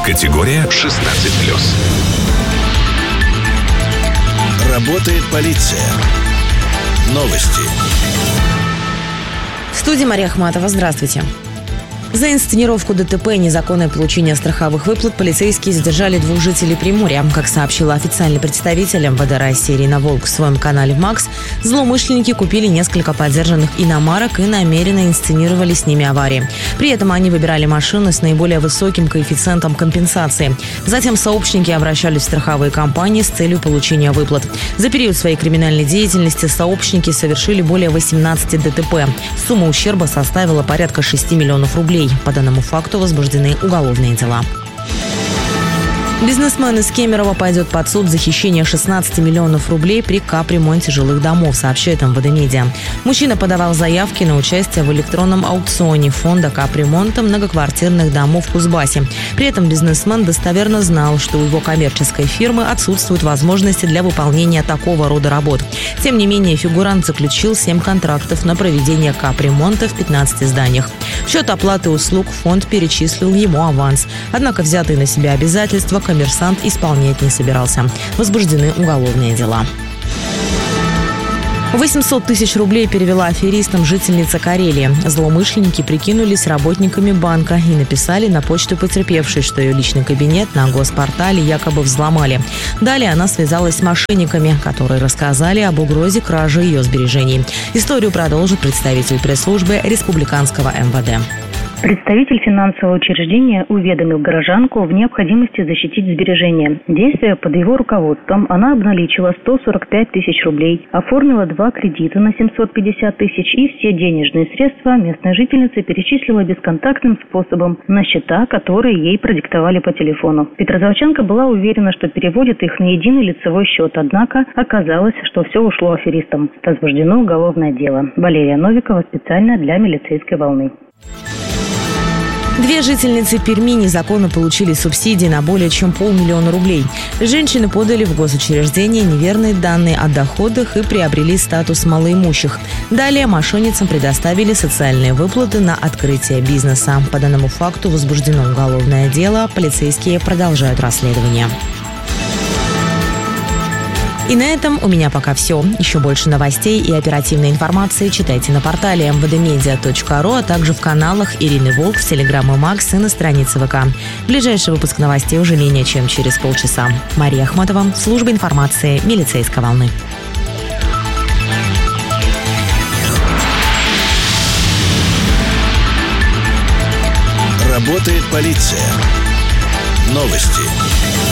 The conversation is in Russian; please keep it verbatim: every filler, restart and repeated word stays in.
Категория шестнадцать плюс. Работает полиция. Новости. В студии Мария Ахматова. Здравствуйте. За инсценировку ДТП и незаконное получение страховых выплат полицейские задержали двух жителей Приморья. Как сообщила официальный представитель эм вэ дэ России Ирина Волк в своем канале МАКС, злоумышленники купили несколько подержанных иномарок и намеренно инсценировали с ними аварии. При этом они выбирали машины с наиболее высоким коэффициентом компенсации. Затем сообщники обращались в страховые компании с целью получения выплат. За период своей криминальной деятельности сообщники совершили более восемнадцати ДТП. Сумма ущерба составила порядка шести миллионов рублей. По данному факту возбуждены уголовные дела. Бизнесмен из Кемерово пойдет под суд за хищение шестнадцати миллионов рублей при капремонте жилых домов, сообщает эм вэ дэ Медиа. Мужчина подавал заявки на участие в электронном аукционе фонда капремонта многоквартирных домов в Кузбассе. При этом бизнесмен достоверно знал, что у его коммерческой фирмы отсутствуют возможности для выполнения такого рода работ. Тем не менее, фигурант заключил семь контрактов на проведение капремонта в пятнадцати зданиях. В счет оплаты услуг фонд перечислил ему аванс. Однако взятые на себя обязательства коммерсант исполнять не собирался. Возбуждены уголовные дела. восемьсот тысяч рублей перевела аферистам жительница Карелии. Злоумышленники прикинулись работниками банка и написали на почту потерпевшей, что ее личный кабинет на госпортале якобы взломали. Далее она связалась с мошенниками, которые рассказали об угрозе кражи ее сбережений. Историю продолжит представитель пресс-службы республиканского эм вэ дэ. Представитель финансового учреждения уведомил горожанку в необходимости защитить сбережения. Действуя под его руководством, она обналичила сто сорок пять тысяч рублей, оформила два кредита на семьсот пятьдесят тысяч и все денежные средства местная жительница перечислила бесконтактным способом на счета, которые ей продиктовали по телефону. Петрозаводчанка была уверена, что переводит их на единый лицевой счет, однако оказалось, что все ушло аферистам. Возбуждено уголовное дело. Валерия Новикова специально для «Милицейской волны». Две жительницы Перми незаконно получили субсидии на более чем полмиллиона рублей. Женщины подали в госучреждение неверные данные о доходах и приобрели статус малоимущих. Далее мошенницам предоставили социальные выплаты на открытие бизнеса. По данному факту возбуждено уголовное дело. Полицейские продолжают расследование. И на этом у меня пока все. Еще больше новостей и оперативной информации читайте на портале эм вэ дэ медиа точка ру, а также в каналах Ирины Волк, в Телеграм и МАКС и на странице вэ ка. Ближайший выпуск новостей уже менее чем через полчаса. Мария Ахматова, служба информации «Милицейской волны». Работает полиция. Новости.